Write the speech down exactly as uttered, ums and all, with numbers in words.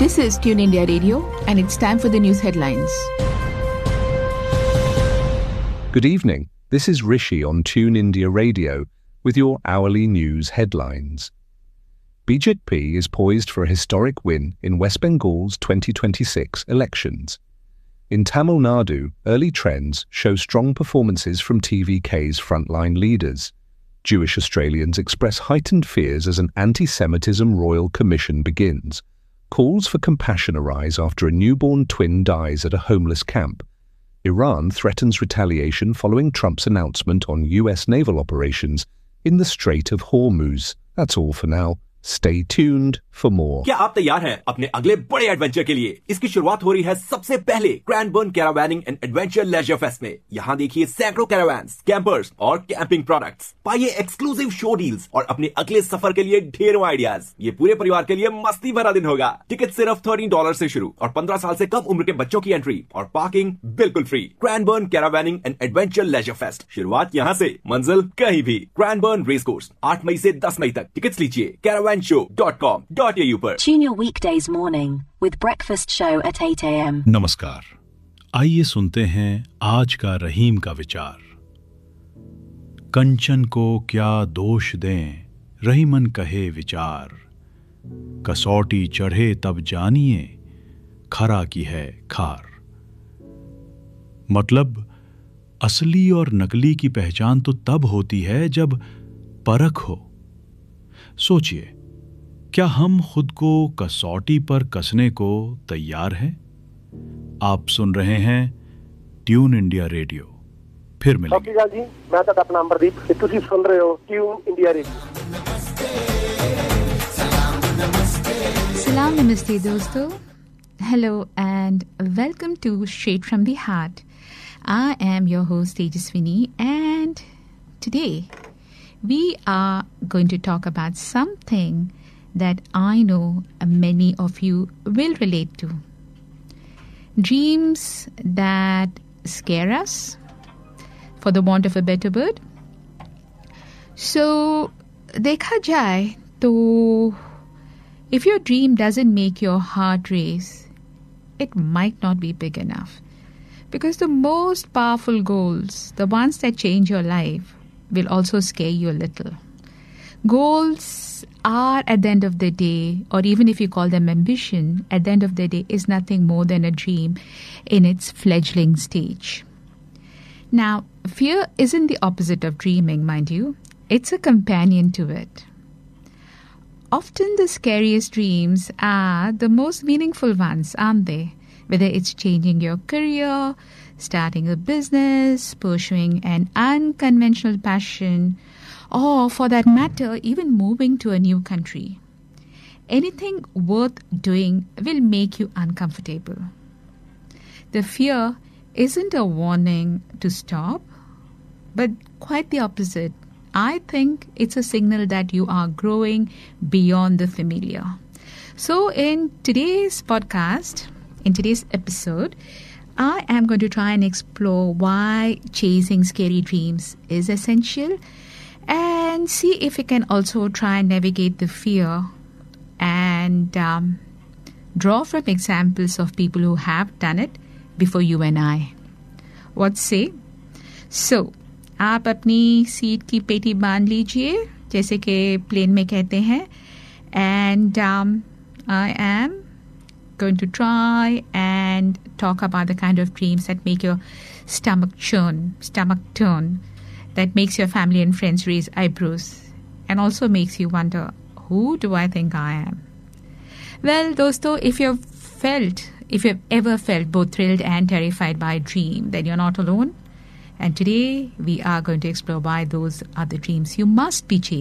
This is Tune India Radio, and it's time for the news headlines. Good evening. This is Rishi on Tune India Radio with your hourly news headlines. B J P is poised for a historic win in West Bengal's twenty twenty-six elections. In Tamil Nadu, early trends show strong performances from T V K's frontline leaders. Jewish Australians express heightened fears as an anti-Semitism royal commission begins. Calls for compassion arise after a newborn twin dies at a homeless camp. Iran threatens retaliation following Trump's announcement on U S naval operations in the Strait of Hormuz. That's all for now. Stay tuned for more. क्या आप तैयार हैं अपने अगले बड़े adventure के लिए? इसकी शुरुआत हो रही है सबसे पहले क्रैनबर्न कैरावैनिंग एंड एडवेंचर लेजर फेस्ट में। यहाँ देखिए सैकड़ों कैरावैन्स, कैंपर्स और कैंपिंग प्रोडक्ट्स। पाइए एक्सक्लूसिव शो डील्स और अपने अगले सफर के लिए ढेरों आइडियाज। ये पूरे परिवार के लिए मस्ती भरा दिन होगा। टिकट सिर्फ थर्टीन डॉलर से शुरू और पंद्रह साल से कम उम्र के बच्चों की एंट्री और पार्किंग बिल्कुल free. क्रैनबर्न कैरावैनिंग and adventure laser fest, शुरुआत यहाँ से, मंजिल कहीं भी। क्रैनबर्न रेस कोर्स आठ मई से दस मई तक। टिकट लीजिए Caravan show dot com dot a u पर। Tune your weekdays morning with breakfast show at eight a m नमस्कार, आइए सुनते हैं आज का रहीम का विचार। कंचन को क्या दोष दें, रहीमन कहे विचार। कसौटी चढ़े तब जानिए, खरा की है खार। मतलब असली और नकली की पहचान तो तब होती है जब परख हो। सोचिए, क्या हम खुद को कसौटी पर कसने को तैयार हैं? आप सुन रहे हैं ट्यून इंडिया रेडियो। फिर मिलेंगे। जी, मैं तो अपना अमरदीप, तुसी सुन रहे हो ट्यून इंडिया रेडियो। सलाम नमस्ते दोस्तों। Hello and welcome to Straight from the Heart. I am your host Tejaswini, and today we are going to talk about something that I know many of you will relate to. Dreams that scare us, for the want of a better word. So, देखा जाए तो if your dream doesn't make your heart race, it might not be big enough. Because the most powerful goals, the ones that change your life, will also scare you a little. Goals are, at the end of the day, or even if you call them ambition, at the end of the day is nothing more than a dream in its fledgling stage. Now, fear isn't the opposite of dreaming, mind you. It's a companion to it. Often the scariest dreams are the most meaningful ones, aren't they? Whether it's changing your career, starting a business, pursuing an unconventional passion, or for that matter, even moving to a new country. Anything worth doing will make you uncomfortable. The fear isn't a warning to stop, but quite the opposite. I think it's a signal that you are growing beyond the familiar. So in today's podcast, in today's episode, I am going to try and explore why chasing scary dreams is essential, and see if we can also try and navigate the fear and um, draw from examples of people who have done it before you and I. What say? So, आप अपनी seat की पेटी बांध लीजिए, जैसे कि plane में कहते हैं, and um, I am going to try and talk about the kind of dreams that make your stomach churn, stomach turn, that makes your family and friends raise eyebrows, and also makes you wonder, who do I think I am? Well, dosto, if you've felt, if you've ever felt both thrilled and terrified by a dream, then you're not alone. And today, we are going to explore why those are the dreams you must be chasing.